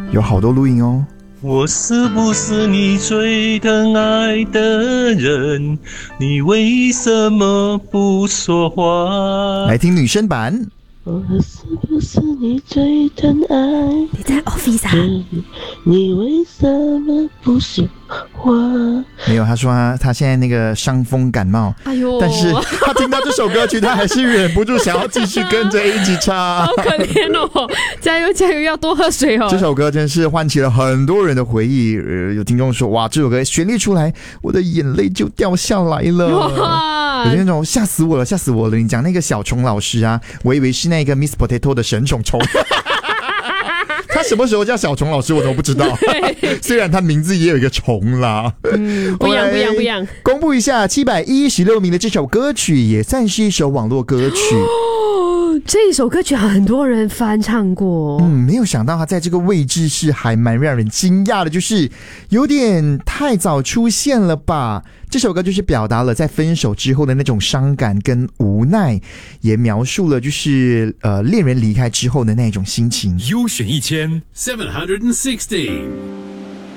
有好多录音哦。 我是不是你最疼爱的人？你为什么不说话？ 来听女生版。 我是不是你最疼爱？ 你在 office 啊？ 你为什么不说话？ 没有，他说他现在那个伤风感冒， 哎呦， 但是他听到这首歌曲，他还是忍不住想要继续跟着一起唱。 好可怜哦！加油加油，要多喝水哦。 这首歌真是唤起了很多人的回忆。有听众说，哇，这首歌旋律出来，我的眼泪就掉下来了。 哇， 有那种吓死我了，吓死我了！你讲那个小虫老师啊，我以为是那个 Miss Potato 的神虫虫。他什么时候叫小虫老师我都不知道，虽然他名字也有一个虫啦。 不一样不一样不一样。 公布一下716名的这首歌曲，也算是一首网络歌曲。 这首歌曲很多人翻唱过， 没有想到他在这个位置是还蛮让人惊讶的，就是有点太早出现了吧。这首歌就是表达了在分手之后的那种伤感跟无奈，也描述了就是恋人离开之后的那种心情。 优选1760